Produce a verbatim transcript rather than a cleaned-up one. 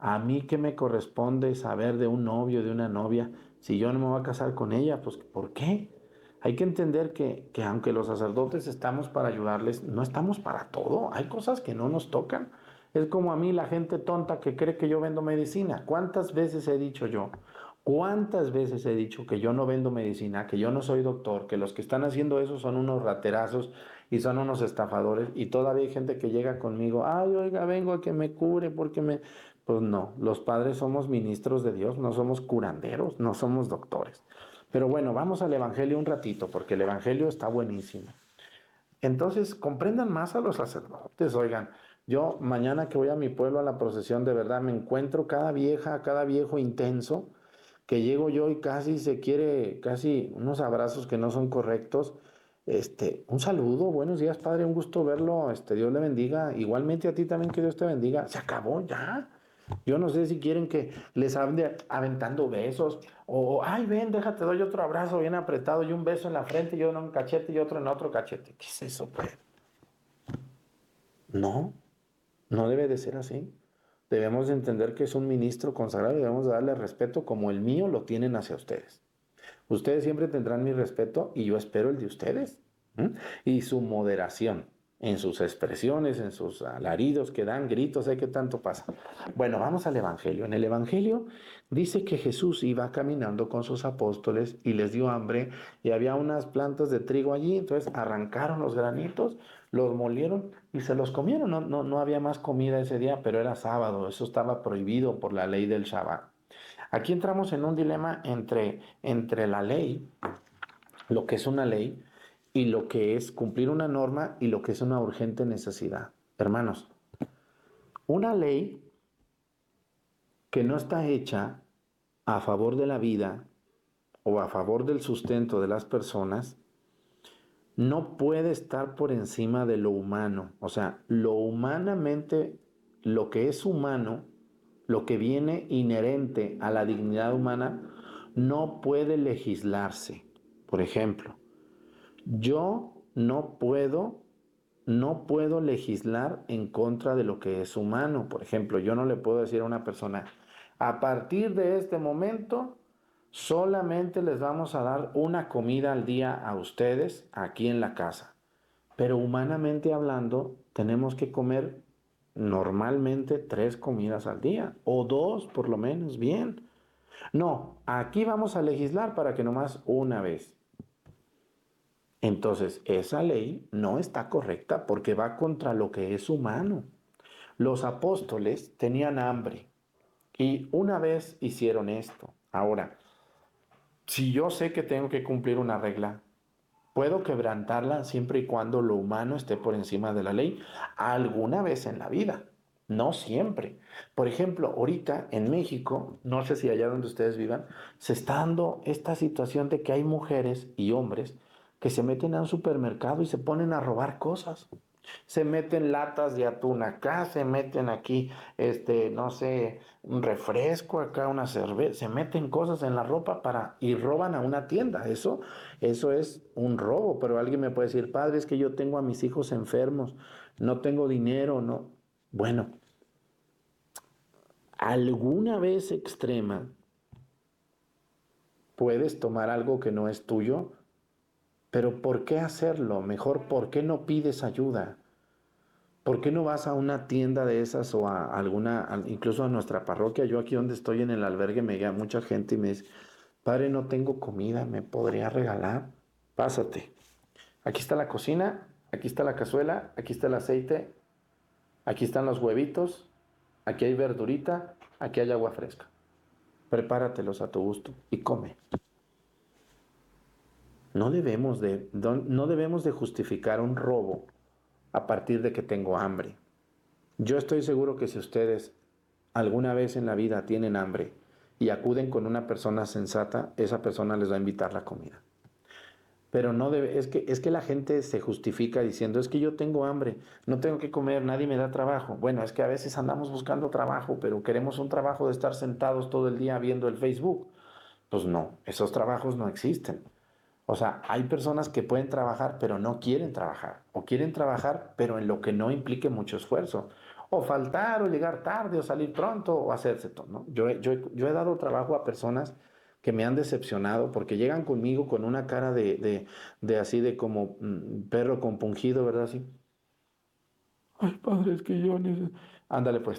¿A mí qué me corresponde saber de un novio, de una novia, si yo no me voy a casar con ella? Pues, ¿por qué? Hay que entender que, que aunque los sacerdotes estamos para ayudarles, no estamos para todo. Hay cosas que no nos tocan. Es como a mí la gente tonta que cree que yo vendo medicina. ¿Cuántas veces he dicho yo? ¿Cuántas veces he dicho que yo no vendo medicina, que yo no soy doctor, que los que están haciendo eso son unos raterazos y son unos estafadores? Y todavía hay gente que llega conmigo, ay, oiga, vengo a que me cure porque me... Pues no, los padres somos ministros de Dios, no somos curanderos, no somos doctores. Pero bueno, vamos al Evangelio un ratito, porque el Evangelio está buenísimo. Entonces, comprendan más a los sacerdotes, oigan, yo mañana que voy a mi pueblo a la procesión, de verdad me encuentro cada vieja, cada viejo intenso, que llego yo y casi se quiere, casi unos abrazos que no son correctos. Este, un saludo, buenos días, padre, un gusto verlo, este, Dios le bendiga, igualmente a ti también que Dios te bendiga. Se acabó ya. Yo no sé si quieren que les ande aventando besos o, ay, ven, déjate, doy otro abrazo bien apretado y un beso en la frente y otro en un cachete y otro en otro cachete. ¿Qué es eso, pues? No, no debe de ser así. Debemos de entender que es un ministro consagrado y debemos de darle respeto como el mío lo tienen hacia ustedes. Ustedes siempre tendrán mi respeto y yo espero el de ustedes. ¿M? Y su moderación en sus expresiones, en sus alaridos que dan, gritos, ¿eh? ¿Qué tanto pasa? Bueno, vamos al Evangelio. En el Evangelio dice que Jesús iba caminando con sus apóstoles y les dio hambre y había unas plantas de trigo allí, entonces arrancaron los granitos, los molieron y se los comieron. No, no, no había más comida ese día, pero era sábado, eso estaba prohibido por la ley del Shabbat. Aquí entramos en un dilema entre, entre la ley, lo que es una ley, y lo que es cumplir una norma y lo que es una urgente necesidad. Hermanos, una ley que no está hecha a favor de la vida o a favor del sustento de las personas, no puede estar por encima de lo humano. O sea, lo humanamente, lo que es humano, lo que viene inherente a la dignidad humana, no puede legislarse. Por ejemplo, yo no puedo, no puedo legislar en contra de lo que es humano. Por ejemplo, yo no le puedo decir a una persona, a partir de este momento, solamente les vamos a dar una comida al día a ustedes aquí en la casa. Pero humanamente hablando, tenemos que comer normalmente tres comidas al día, o dos por lo menos, bien. No, aquí vamos a legislar para que nomás una vez. Entonces, esa ley no está correcta porque va contra lo que es humano. Los apóstoles tenían hambre y una vez hicieron esto. Ahora, si yo sé que tengo que cumplir una regla, puedo quebrantarla siempre y cuando lo humano esté por encima de la ley, alguna vez en la vida, no siempre. Por ejemplo, ahorita en México, no sé si allá donde ustedes vivan, se está dando esta situación de que hay mujeres y hombres que se meten a un supermercado y se ponen a robar cosas. Se meten latas de atún acá, se meten aquí, este, no sé, un refresco acá, una cerveza, se meten cosas en la ropa para y roban a una tienda. Eso, eso es un robo. Pero alguien me puede decir, padre, es que yo tengo a mis hijos enfermos, no tengo dinero, no. Bueno, alguna vez extrema puedes tomar algo que no es tuyo, pero ¿por qué hacerlo? Mejor, ¿por qué no pides ayuda? ¿Por qué no vas a una tienda de esas o a alguna, incluso a nuestra parroquia? Yo aquí donde estoy en el albergue me llega mucha gente y me dice, padre, no tengo comida, ¿me podría regalar? Pásate. Aquí está la cocina, aquí está la cazuela, aquí está el aceite, aquí están los huevitos, aquí hay verdurita, aquí hay agua fresca. Prepáratelos a tu gusto y come. No debemos de, no debemos de justificar un robo a partir de que tengo hambre. Yo estoy seguro que si ustedes alguna vez en la vida tienen hambre y acuden con una persona sensata, esa persona les va a invitar la comida. Pero no debe, es que, es que la gente se justifica diciendo, es que yo tengo hambre, no tengo que comer, nadie me da trabajo. Bueno, es que a veces andamos buscando trabajo, pero queremos un trabajo de estar sentados todo el día viendo el Facebook. Pues no, esos trabajos no existen. O sea, hay personas que pueden trabajar, pero no quieren trabajar. O quieren trabajar, pero en lo que no implique mucho esfuerzo. o faltar, o llegar tarde, o salir pronto, o hacerse todo, ¿no? Yo, he- yo, he- yo he dado trabajo a personas que me han decepcionado porque llegan conmigo con una cara de, de, de así de como mm, perro compungido, ¿verdad? Así. Ay, padre, es que yo necesito... Ándale, pues.